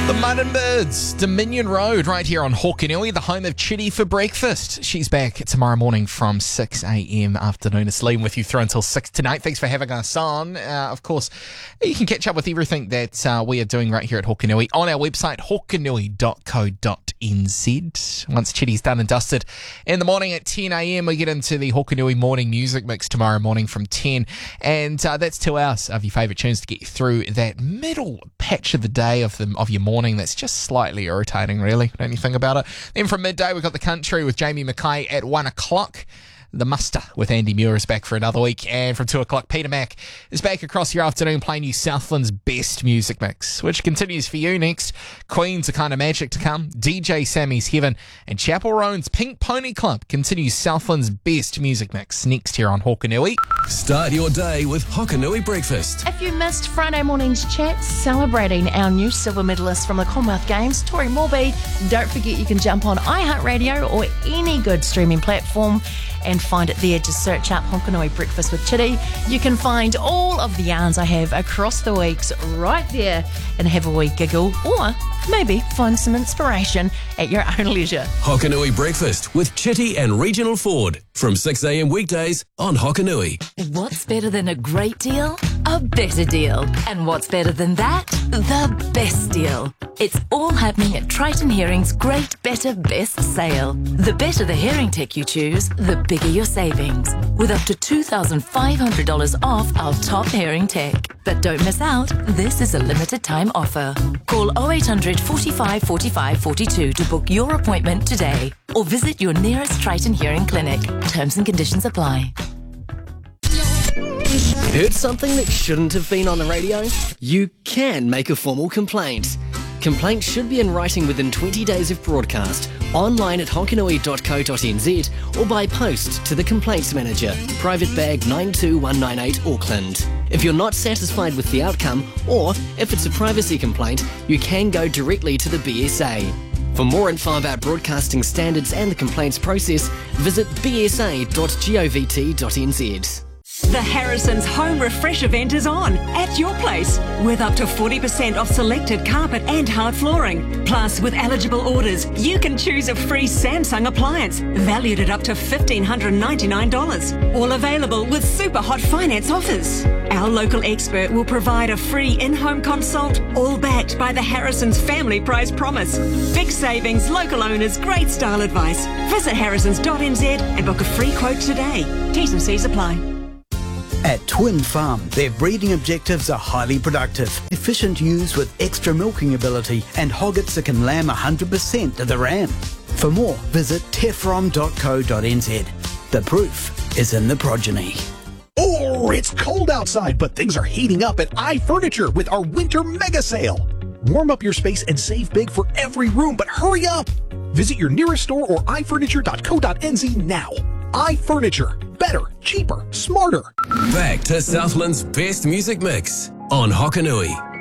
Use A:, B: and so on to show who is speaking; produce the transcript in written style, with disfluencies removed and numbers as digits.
A: The Mud and Birds, Dominion Road, right here on Hokanui, the home of Chitty for breakfast. She's back tomorrow morning from 6 a.m. afternoon. It's Liam with you through until 6 tonight. Thanks for having us on. Of course, you can catch up with everything that we are doing right here at Hokanui on our website, hokanui.co.nz. Once Chitty's done and dusted in the morning at 10 a.m, we get into the Hokanui morning music mix tomorrow morning from 10. And that's 2 hours of your favourite tunes to get you through that middle patch of the day of your morning. That's just slightly irritating, really, don't you think about it? Then from midday, we've got The Country with Jamie Mackay at 1 o'clock. The Muster with Andy Muir is back for another week. And from 2 o'clock, Peter Mack is back across your afternoon playing you Southland's best music mix, which continues for you next. Queen's A Kind of Magic to come, DJ Sammy's Heaven, and Chapel Roan's Pink Pony Club continues Southland's best music mix next here on Hokanui.
B: Start your day with Hokanui Breakfast.
C: If you missed Friday morning's chat celebrating our new silver medalist from the Commonwealth Games, Tori Morby, don't forget you can jump on iHeartRadio or any good streaming platform and find it there. Just search up Hokanui Breakfast with Chitty. You can find all of the yarns I have across the weeks right there and have a wee giggle, or maybe find some inspiration at your own leisure.
B: Hokanui Breakfast with Chitty and Regional Ford from 6 a.m. weekdays on Hokanui.
D: What's better than a great deal? A better deal. And what's better than that? The best deal. It's all happening at Triton Hearing's Great Better Best sale. The better the hearing tech you choose, the bigger your savings, with up to $2,500 off our top hearing tech. But don't miss out, this is a limited time offer. Call 0800 45 45 42 to book your appointment today, or visit your nearest Triton Hearing clinic. Terms and conditions apply.
E: Heard something that shouldn't have been on the radio? You can make a formal complaint. Complaints should be in writing within 20 days of broadcast, online at hokanui.co.nz, or by post to the Complaints Manager, Private Bag 92198 Auckland. If you're not satisfied with the outcome, or if it's a privacy complaint, you can go directly to the BSA. For more info about broadcasting standards and the complaints process, visit bsa.govt.nz.
F: The Harrison's Home Refresh event is on at your place, with up to 40% off selected carpet and hard flooring. Plus, with eligible orders, you can choose a free Samsung appliance valued at up to $1,599. All available with super hot finance offers. Our local expert will provide a free in-home consult, all backed by the Harrison's Family Price Promise. Big savings, local owners, great style advice. Visit harrisons.nz and book a free quote today. T's and C's apply.
G: At Twin Farm, their breeding objectives are highly productive, efficient ewes with extra milking ability, and hoggets that can lamb 100% of the ram. For more, visit tefrom.co.nz. The proof is in the progeny.
H: Oh, it's cold outside, but things are heating up at iFurniture with our winter mega sale. Warm up your space and save big for every room, but hurry up! Visit your nearest store or ifurniture.co.nz now. iFurniture. Better, cheaper, smarter.
B: Back to Southland's best music mix on Hokanui.